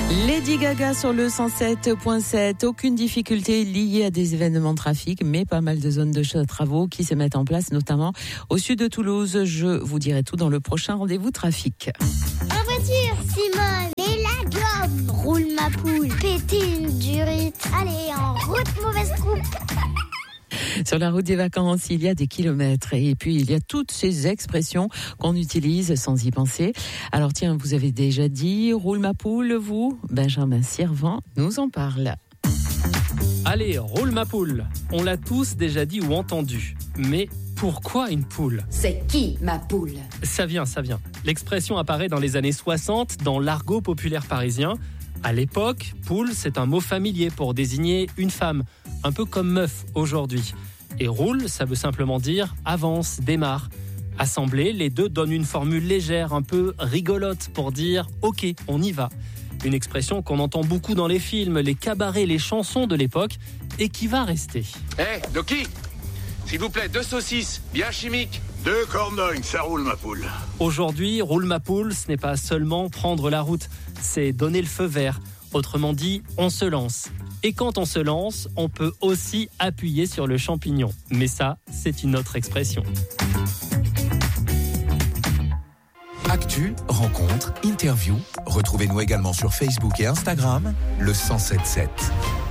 Lady Gaga sur le 107.7. Aucune difficulté liée à des événements de trafic, mais pas mal de zones de travaux qui se mettent en place, notamment au sud de Toulouse. Je vous dirai tout dans le prochain rendez-vous trafic. En voiture, Simone et la gomme. Roule ma poule, pétine durite. Allez, en route, mauvaise coupe. Sur la route des vacances, il y a des kilomètres et puis il y a toutes ces expressions qu'on utilise sans y penser. Alors tiens, vous avez déjà dit « roule ma poule », vous ? Benjamin Sirvent nous en parle. Allez, roule ma poule. On l'a tous déjà dit ou entendu. Mais pourquoi une poule ? C'est qui ma poule ? Ça vient. L'expression apparaît dans les années 60 dans l'argot populaire parisien. À l'époque, poule, c'est un mot familier pour désigner une femme, un peu comme meuf aujourd'hui. Et roule, ça veut simplement dire avance, démarre. Assemblés, les deux donnent une formule légère, un peu rigolote pour dire ok, on y va. Une expression qu'on entend beaucoup dans les films, les cabarets, les chansons de l'époque et qui va rester. Doki, s'il vous plaît, 2 saucisses, bien chimiques. 2 cornognes, ça roule ma poule. Aujourd'hui, roule ma poule, ce n'est pas seulement prendre la route, c'est donner le feu vert. Autrement dit, on se lance. Et quand on se lance, on peut aussi appuyer sur le champignon. Mais ça, c'est une autre expression. Actu, rencontres, interviews. Retrouvez-nous également sur Facebook et Instagram, le 107.7.